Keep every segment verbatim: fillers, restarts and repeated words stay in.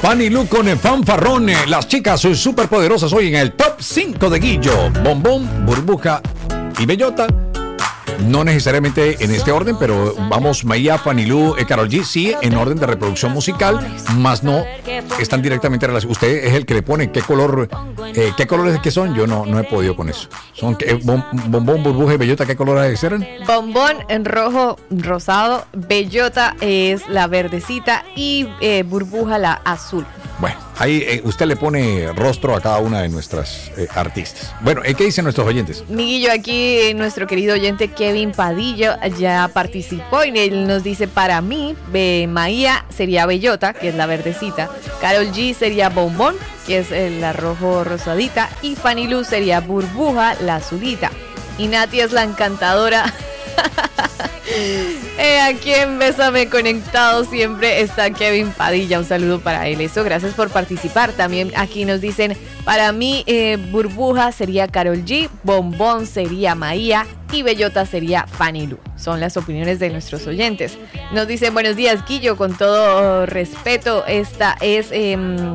Fanny Lu con el fanfarrón. Las chicas son súper poderosas hoy en el top cinco de Guillo. Bombón, Burbuja y Bellota. No necesariamente en este orden, pero vamos, Maía, Fanny Lu, eh, Karol G, sí, en orden de reproducción musical, más no están directamente relacionados. Usted es el que le pone qué color, eh, qué colores que son. Yo no, no he podido con eso. Son eh, bom, Bombón, Burbuja y Bellota, ¿qué colores eran? Bombón en rojo, rosado, Bellota es la verdecita y eh, Burbuja la azul. Bueno, ahí eh, usted le pone rostro a cada una de nuestras eh, artistas. Bueno, ¿qué dicen nuestros oyentes? Miguillo, aquí nuestro querido oyente Kevin Padillo ya participó y él nos dice: para mí, eh, Maía sería Bellota, que es la verdecita, Karol G sería Bombón, que es la rojo rosadita, y Fanny Lu sería Burbuja, la azulita, y Nati es la encantadora. Eh, aquí en Bésame Conectado siempre está Kevin Padilla, un saludo para él. Eso, gracias por participar. También aquí nos dicen: para mí eh, Burbuja sería Karol G, Bombón sería Maía y Bellota sería Fanny Lu. Son las opiniones de nuestros oyentes. Nos dicen: buenos días, Guillo, con todo respeto, esta es eh,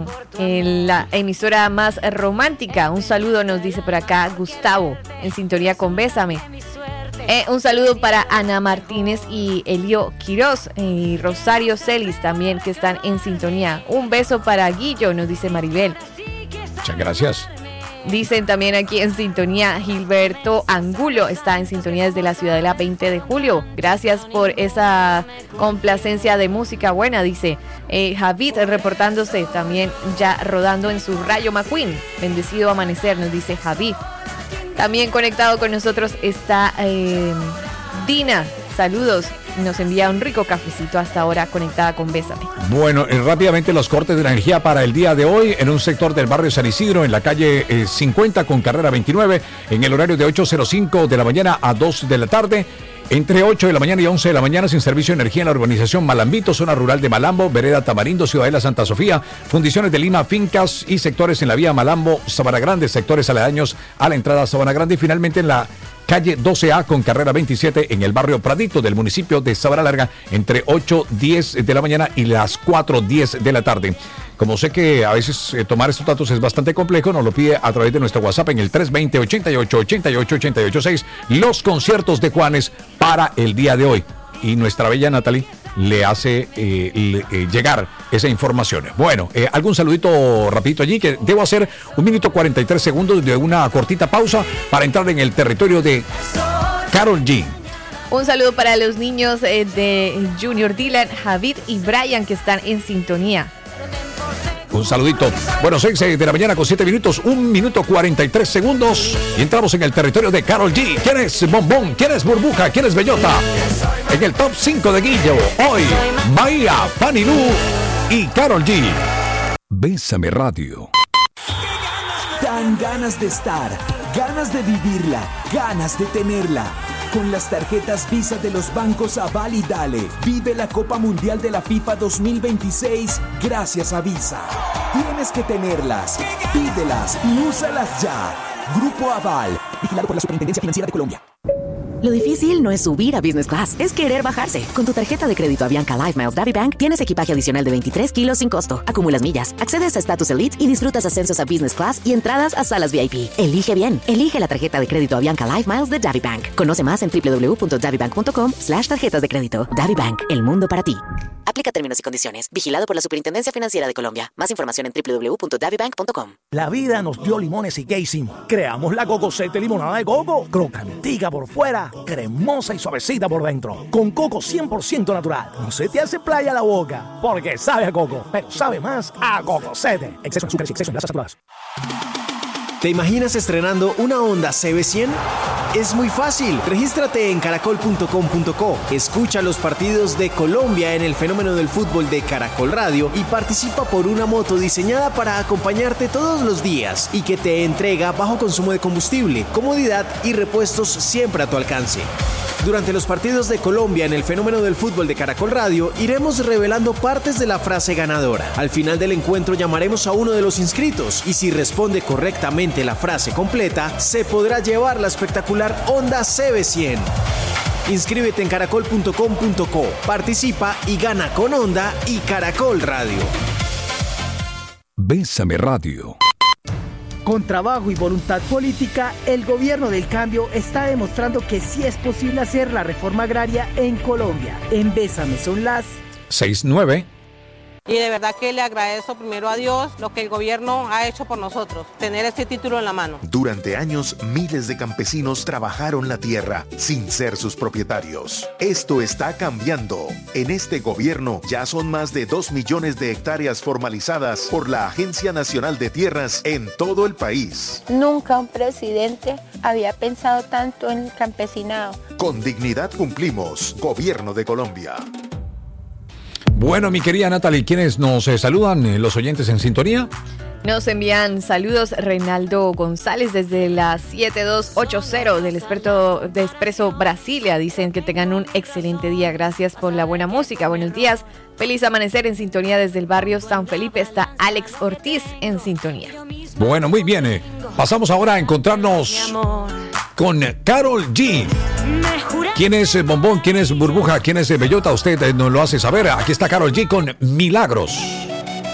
la emisora más romántica. Un saludo, nos dice por acá Gustavo, en sintonía con Bésame. Eh, un saludo para Ana Martínez y Elio Quiroz y Rosario Celis también, que están en sintonía. Un beso para Guillo, nos dice Maribel. Muchas gracias. Dicen también aquí en sintonía Gilberto Angulo, está en sintonía desde la Ciudadela veinte de julio. Gracias por esa complacencia de música buena, dice eh, Javid, reportándose también ya rodando en su Rayo McQueen. Bendecido amanecer, nos dice Javid. También conectado con nosotros está eh, Dina. Saludos. Nos envía un rico cafecito hasta ahora conectada con Bésame. Bueno, eh, rápidamente los cortes de la energía para el día de hoy en un sector del barrio San Isidro, en la calle eh, cincuenta con carrera veintinueve, en el horario de ocho cero cinco de la mañana a dos de la tarde. Entre ocho de la mañana y once de la mañana, sin servicio de energía en la urbanización Malambito, zona rural de Malambo, vereda Tamarindo, Ciudadela Santa Sofía, fundiciones de Lima, fincas y sectores en la vía Malambo, Sabana Grande, sectores aledaños a la entrada a Sabana Grande, y finalmente en la calle doce A con carrera veintisiete en el barrio Pradito del municipio de Sabana Larga, entre ocho diez de la mañana y las cuatro diez de la tarde. Como sé que a veces eh, tomar estos datos es bastante complejo, nos lo pide a través de nuestro WhatsApp en el tres dos cero, ochenta y ocho, ochenta y ocho, ochenta y ocho seis, los conciertos de Juanes para el día de hoy. Y nuestra bella Natalie le hace eh, le, eh, llegar esa información. Bueno, eh, algún saludito rapidito allí, que debo hacer un minuto cuarenta y tres segundos de una cortita pausa para entrar en el territorio de Karol G. Un saludo para los niños eh, de Junior Dylan, Javid y Brian, que están en sintonía. Un saludito. Bueno, seis de la mañana con siete minutos, un minuto cuarenta y tres segundos. Y entramos en el territorio de Karol G. ¿Quién es Bombón? ¿Quién es Burbuja? ¿Quién es Bellota? En el top cinco de Guillo. Hoy, Maía, Fanny Lu y Karol G. Bésame Radio. Dan ganas de estar, ganas de vivirla, ganas de tenerla. Con las tarjetas Visa de los bancos Aval y Dale, vive la Copa Mundial de la FIFA dos mil veintiséis gracias a Visa. Tienes que tenerlas, pídelas y úsalas ya. Grupo Aval, vigilado por la Superintendencia Financiera de Colombia. Lo difícil no es subir a Business Class, es querer bajarse. Con tu tarjeta de crédito Avianca Life Miles DaviBank tienes equipaje adicional de veintitrés kilos sin costo. Acumulas millas, accedes a Status Elite y disfrutas ascensos a Business Class y entradas a salas V I P. Elige bien. Elige la tarjeta de crédito Avianca Life Miles de DaviBank. Conoce más en doble u doble u doble u punto davibank punto com slash tarjetas de crédito. DaviBank, el mundo para ti. Aplica términos y condiciones. Vigilado por la Superintendencia Financiera de Colombia. Más información en doble u doble u doble u punto davibank punto com. La vida nos dio limones y ¿qué hicimos? Creamos la Cocosete limonada de coco. Crocantica por fuera, cremosa y suavecita por dentro. Con coco cien por ciento natural. No se te hace playa la boca, porque sabe a coco, pero sabe más a Cocosete. Exceso de azúcar y exceso de grasas saturadas. ¿Te imaginas estrenando una Honda C B cien? Es muy fácil. Regístrate en caracol punto com punto co. Escucha los partidos de Colombia en el fenómeno del fútbol de Caracol Radio y participa por una moto diseñada para acompañarte todos los días y que te entrega bajo consumo de combustible, comodidad y repuestos siempre a tu alcance. Durante los partidos de Colombia en el fenómeno del fútbol de Caracol Radio, iremos revelando partes de la frase ganadora. Al final del encuentro llamaremos a uno de los inscritos y si responde correctamente la frase completa, se podrá llevar la espectacular Honda C B cien. Inscríbete en caracol punto com punto co, participa y gana con Honda y Caracol Radio. Bésame Radio. Con trabajo y voluntad política, el gobierno del cambio está demostrando que sí es posible hacer la reforma agraria en Colombia. En Bésame son las seis nueve. Y de verdad que le agradezco primero a Dios lo que el gobierno ha hecho por nosotros, tener este título en la mano. Durante años, miles de campesinos trabajaron la tierra sin ser sus propietarios. Esto está cambiando. En este gobierno ya son más de dos millones de hectáreas formalizadas por la Agencia Nacional de Tierras en todo el país. Nunca un presidente había pensado tanto en el campesinado. Con dignidad cumplimos. Gobierno de Colombia. Bueno, mi querida Natalie, ¿quiénes nos eh, saludan? Eh, ¿Los oyentes en sintonía? Nos envían saludos Reinaldo González desde la siete dos ocho cero del experto de Expreso Brasilia. Dicen que tengan un excelente día. Gracias por la buena música. Buenos días. Feliz amanecer en sintonía desde el barrio San Felipe. Está Alex Ortiz en sintonía. Bueno, muy bien. Eh. Pasamos ahora a encontrarnos con Karol G. ¿Quién es eh, Bombón? ¿Quién es Burbuja? ¿Quién es eh, Bellota? Usted eh, nos lo hace saber. Aquí está Karol G con Milagros.